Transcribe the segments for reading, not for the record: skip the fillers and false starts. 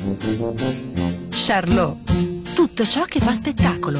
Charlot, tutto ciò che fa spettacolo.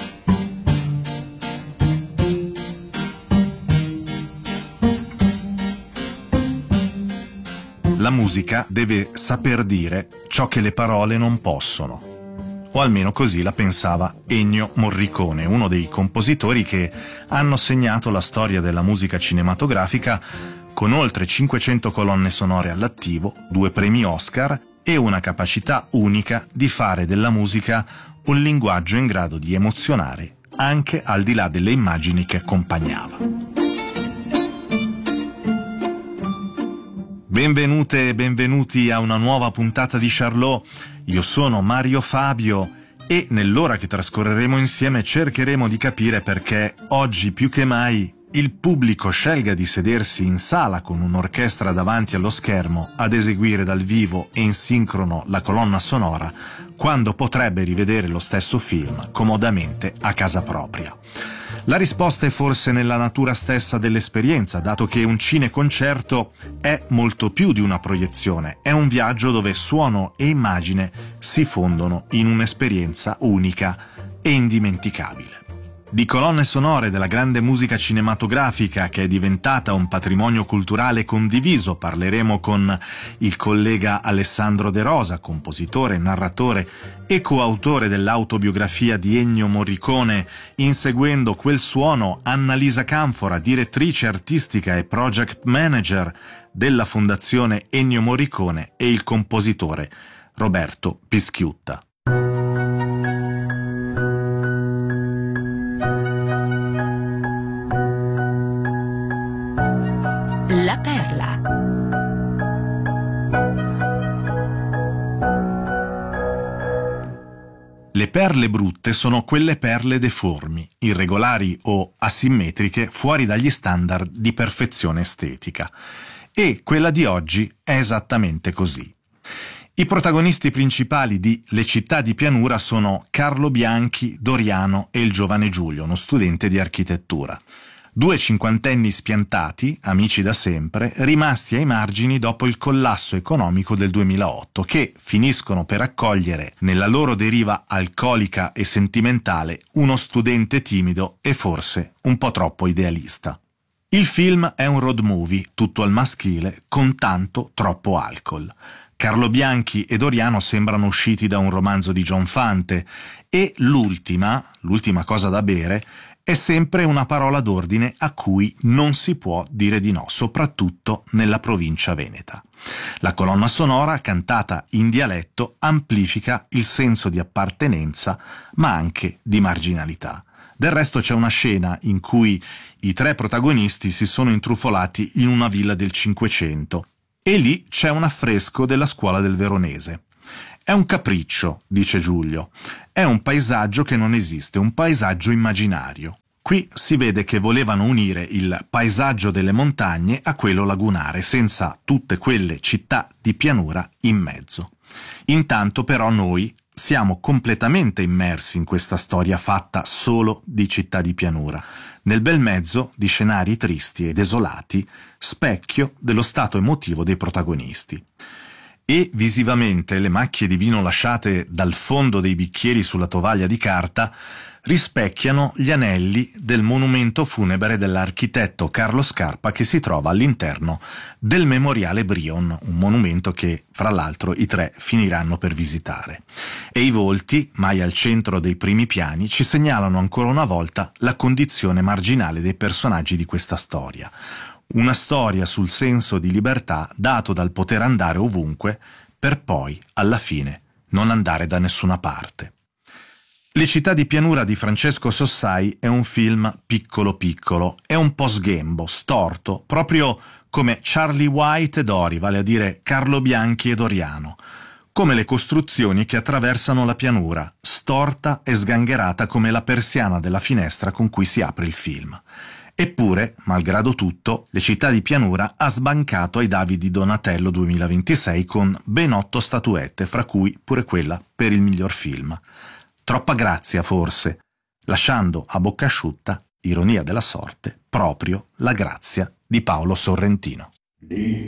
La musica deve saper dire ciò che le parole non possono. O almeno così la pensava Ennio Morricone, uno dei compositori che hanno segnato la storia della musica cinematografica con oltre 500 colonne sonore all'attivo, 2 premi Oscar e una capacità unica di fare della musica un linguaggio in grado di emozionare anche al di là delle immagini che accompagnava. Benvenute e benvenuti a una nuova puntata di Charlot. Io sono Mario Fabio e nell'ora che trascorreremo insieme cercheremo di capire perché oggi più che mai il pubblico scelga di sedersi in sala con un'orchestra davanti allo schermo ad eseguire dal vivo e in sincrono la colonna sonora, quando potrebbe rivedere lo stesso film comodamente a casa propria. La risposta è forse nella natura stessa dell'esperienza, dato che un cineconcerto è molto più di una proiezione, è un viaggio dove suono e immagine si fondono in un'esperienza unica e indimenticabile. Di colonne sonore della grande musica cinematografica che è diventata un patrimonio culturale condiviso parleremo con il collega Alessandro De Rosa, compositore, narratore e coautore dell'autobiografia di Ennio Morricone. Inseguendo quel suono, Annalisa Canfora, direttrice artistica e project manager della Fondazione Ennio Morricone, e il compositore Roberto Pischiutta. La perla. Le perle brutte sono quelle perle deformi, irregolari o asimmetriche fuori dagli standard di perfezione estetica. E quella di oggi è esattamente così. I protagonisti principali di Le città di pianura sono Carlo Bianchi, Doriano e il giovane Giulio, uno studente di architettura. 2 cinquantenni spiantati, amici da sempre, rimasti ai margini dopo il collasso economico del 2008, che finiscono per accogliere nella loro deriva alcolica e sentimentale uno studente timido e forse un po' troppo idealista. Il film è un road movie, tutto al maschile, con tanto troppo alcol. Carlo Bianchi e Doriano sembrano usciti da un romanzo di John Fante e l'ultima cosa da bere, è sempre una parola d'ordine a cui non si può dire di no, soprattutto nella provincia veneta. La colonna sonora, cantata in dialetto, amplifica il senso di appartenenza, ma anche di marginalità. Del resto c'è una scena in cui i 3 protagonisti si sono intrufolati in una villa del Cinquecento e lì c'è un affresco della scuola del Veronese. È un capriccio, dice Giulio. È un paesaggio che non esiste, un paesaggio immaginario. Qui si vede che volevano unire il paesaggio delle montagne a quello lagunare, senza tutte quelle città di pianura in mezzo. Intanto però noi siamo completamente immersi in questa storia fatta solo di città di pianura, nel bel mezzo di scenari tristi e desolati, specchio dello stato emotivo dei protagonisti. E visivamente le macchie di vino lasciate dal fondo dei bicchieri sulla tovaglia di carta rispecchiano gli anelli del monumento funebre dell'architetto Carlo Scarpa che si trova all'interno del Memoriale Brion, un monumento che, fra l'altro, i 3 finiranno per visitare. E i volti, mai al centro dei primi piani, ci segnalano ancora una volta la condizione marginale dei personaggi di questa storia. Una storia sul senso di libertà dato dal poter andare ovunque per poi, alla fine, non andare da nessuna parte. Le città di pianura di Francesco Sossai è un film piccolo piccolo, è un po' sghembo, storto, proprio come Charlie White e Dory, vale a dire Carlo Bianchi e Doriano, come le costruzioni che attraversano la pianura, storta e sgangherata come la persiana della finestra con cui si apre il film. Eppure, malgrado tutto, Le città di pianura ha sbancato ai David di Donatello 2026 con ben 8 statuette, fra cui pure quella per il miglior film. Troppa grazia, forse, lasciando a bocca asciutta, ironia della sorte, proprio la grazia di Paolo Sorrentino.